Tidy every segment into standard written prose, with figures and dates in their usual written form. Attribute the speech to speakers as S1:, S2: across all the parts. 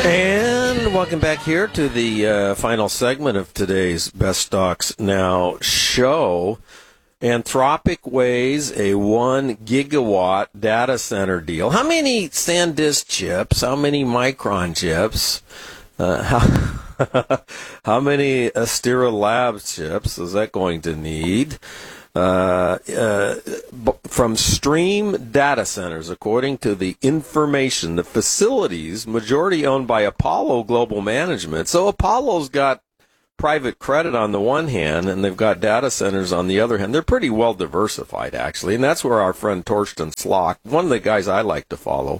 S1: And welcome back here to the final segment of today's Best Stocks Now show. Anthropic weighs a 1 gigawatt data center deal. How many SanDisk chips? How many Micron chips? How many Astera Labs chips is that going to need? From Stream Data Centers, according to the information, the facilities, majority owned by Apollo Global Management. So Apollo's got private credit on the one hand, and they've got data centers on the other hand. They're pretty well diversified, actually, and that's where our friend Torsten Slok, one of the guys I like to follow,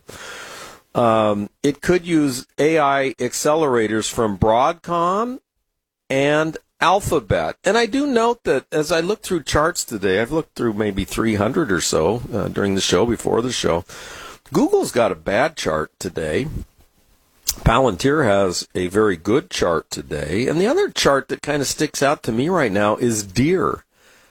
S1: it could use AI accelerators from Broadcom and Alphabet. And I do note that as I look through charts today, I've looked through maybe 300 or so during the show, before the show. Google's got a bad chart today. Palantir has a very good chart today. And the other chart that kind of sticks out to me right now is Deere,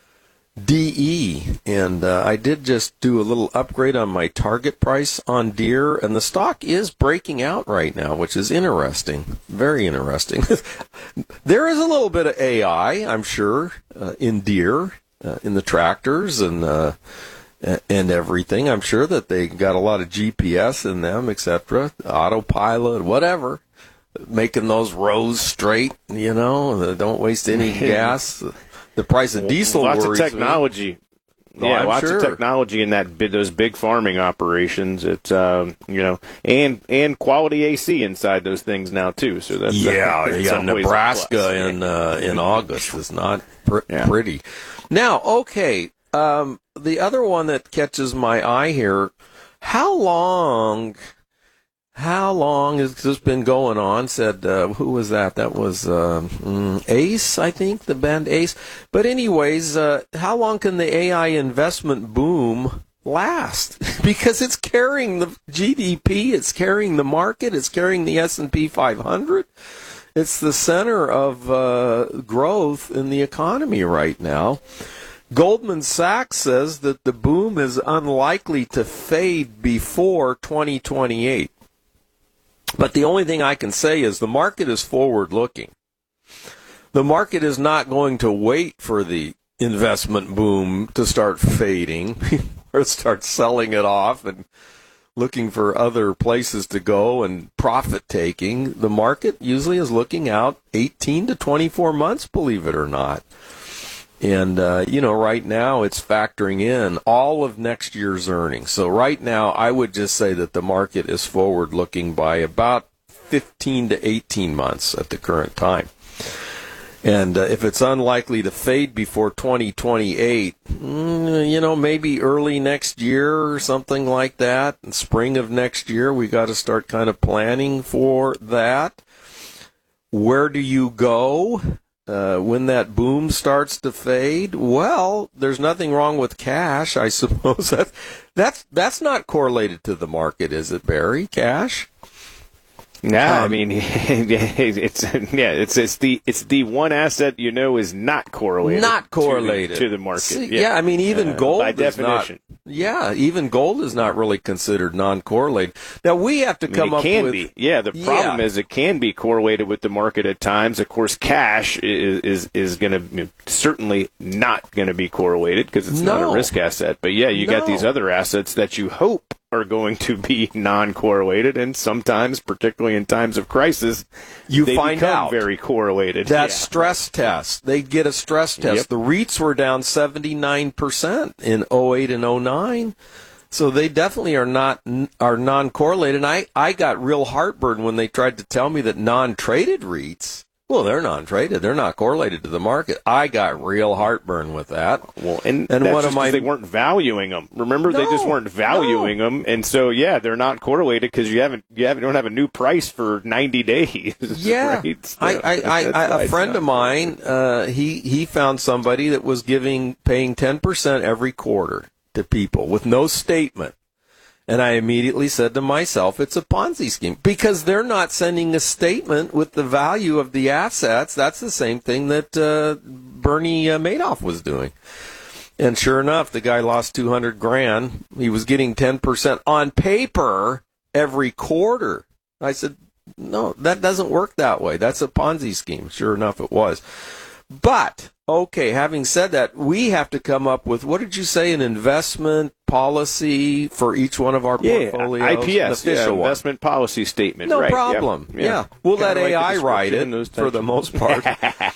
S1: DE. And I did just do a little upgrade on my target price on Deere, and the stock is breaking out right now, which is interesting, very interesting. There is a little bit of AI, I'm sure, in Deere, in the tractors and everything. I'm sure that they got a lot of GPS in them, etc., autopilot, whatever, making those rows straight, don't waste any gas. The price of diesel
S2: lots
S1: worries
S2: of technology.
S1: me.
S2: Yeah, lots
S1: sure.
S2: of technology in those big farming operations. It's and quality AC inside those things now too. So that's
S1: Nebraska in August is not pretty. Now, okay, the other one that catches my eye here: how long has this been going on? Said, who was that? That was Ace, I think, the band Ace. But anyways, how long can the AI investment boom last? Because it's carrying the GDP, it's carrying the market, it's carrying the S&P 500. It's the center of growth in the economy right now. Goldman Sachs says that the boom is unlikely to fade before 2028. But the only thing I can say is the market is forward-looking. The market is not going to wait for the investment boom to start fading or start selling it off and looking for other places to go and profit-taking. The market usually is looking out 18 to 24 months, believe it or not. And, right now it's factoring in all of next year's earnings. So right now I would just say that the market is forward-looking by about 15 to 18 months at the current time. And if it's unlikely to fade before 2028, maybe early next year or something like that, in spring of next year, we got to start kind of planning for that. Where do you go? When that boom starts to fade? Well, there's nothing wrong with cash, I suppose. That's not correlated to the market, is it, Barry? Cash?
S2: No, I mean, it's the one asset is not correlated. To the market.
S1: I mean, even gold
S2: by
S1: is
S2: definition.
S1: Even gold is not really considered non-correlated. Now we have to come up with.
S2: It can be. Yeah, the problem is it can be correlated with the market at times. Of course, cash is going to certainly not going to be correlated because it's not a risk asset. But yeah, you got these other assets that you hope are going to be non-correlated, and sometimes, particularly in times of crisis, they
S1: find
S2: become
S1: out
S2: very correlated.
S1: That stress test. They get a stress test.
S2: Yep.
S1: The REITs were down 79% in 08 and 09. So they definitely are non-correlated. And I got real heartburn when they tried to tell me that non-traded REITs, well, they're non-traded. They're not correlated to the market. I got real heartburn with that.
S2: Well, and that's
S1: what
S2: just they weren't valuing them. Remember, they just weren't valuing them, and so they're not correlated because you don't have a new price for 90 days.
S1: Yeah,
S2: right? So
S1: a friend of mine, he found somebody that was paying 10% every quarter to people with no statement. And I immediately said to myself, it's a Ponzi scheme, because they're not sending a statement with the value of the assets. That's the same thing that Bernie Madoff was doing. And sure enough, the guy lost $200,000. He was getting 10% on paper every quarter. I said, No, that doesn't work that way. That's a Ponzi scheme. Sure enough, it was. But, okay, having said that, we have to come up with, what did you say, an investment policy for each one of our portfolios?
S2: IPS, investment policy statement.
S1: No
S2: right.
S1: problem. Yeah. We'll let AI write it for the most part.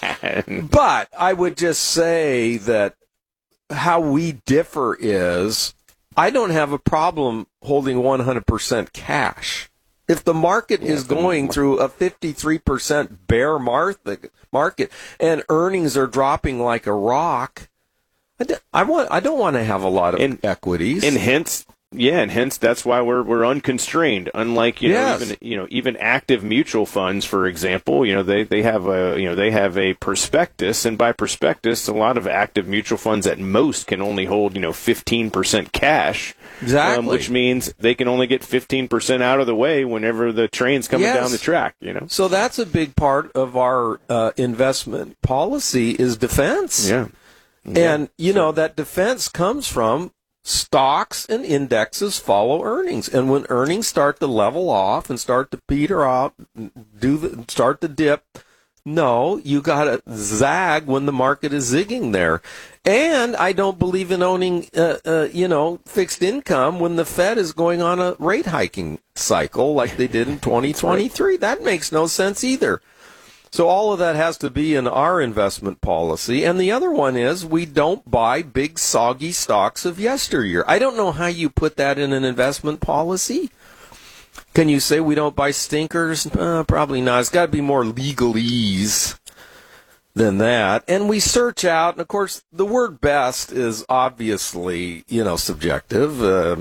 S1: But I would just say that how we differ is I don't have a problem holding 100% cash. If the market is going through a 53% bear market and earnings are dropping like a rock, I don't want to have a lot of equities.
S2: And hence that's why we're unconstrained. Unlike even active mutual funds, for example, they have a prospectus, and by prospectus, a lot of active mutual funds at most can only hold 15% cash.
S1: Exactly.
S2: Which means they can only get 15% out of the way whenever the train's coming down the track.
S1: So that's a big part of our investment policy is defense.
S2: Yeah.
S1: And that defense comes from stocks and indexes follow earnings, and when earnings start to level off and start to peter out, start to dip, no, you got to zag when the market is zigging there. And I don't believe in owning, fixed income when the Fed is going on a rate hiking cycle like they did in 2023. That makes no sense either. So all of that has to be in our investment policy. And the other one is we don't buy big, soggy stocks of yesteryear. I don't know how you put that in an investment policy. Can you say we don't buy stinkers? Probably not. It's got to be more legalese than that. And we search out, and of course, the word best is obviously, subjective.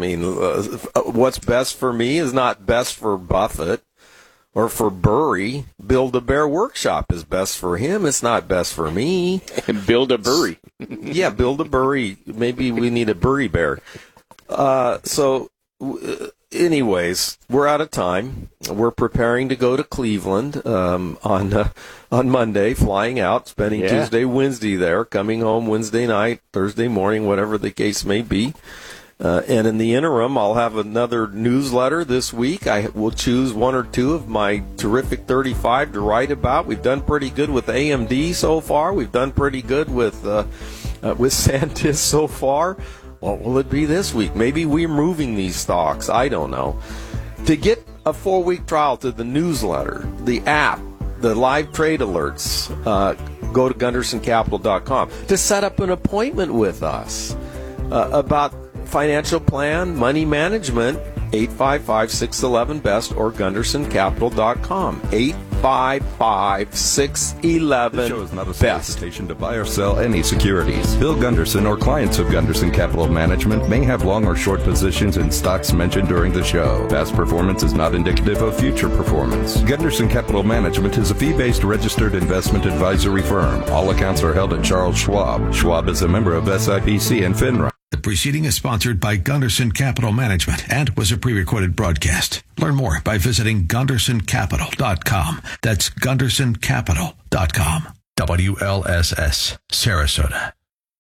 S1: What's best for me is not best for Buffett. Or for Burry, Build-A-Bear Workshop is best for him. It's not best for me.
S2: Build-A-Burry.
S1: Yeah, Build-A-Burry. Maybe we need a Burry Bear. Anyways, we're out of time. We're preparing to go to Cleveland on Monday, flying out, spending Tuesday, Wednesday there, coming home Wednesday night, Thursday morning, whatever the case may be. And in the interim, I'll have another newsletter this week. I will choose one or two of my terrific 35 to write about. We've done pretty good with AMD so far. We've done pretty good with SanDisk so far. What will it be this week? Maybe we're moving these stocks. I don't know. To get a 4-week trial to the newsletter, the app, the live trade alerts, go to GundersonCapital.com. To set up an appointment with us about financial plan, money management, 855-611-BEST or GundersonCapital.com. 855-611-BEST.
S3: The show is not a solicitation to buy or sell any securities. Bill Gunderson or clients of Gunderson Capital Management may have long or short positions in stocks mentioned during the show. Past performance is not indicative of future performance. Gunderson Capital Management is a fee-based registered investment advisory firm. All accounts are held at Charles Schwab. Schwab is a member of SIPC and FINRA.
S4: The preceding is sponsored by Gunderson Capital Management and was a pre-recorded broadcast. Learn more by visiting GundersonCapital.com. That's GundersonCapital.com. WLSS, Sarasota.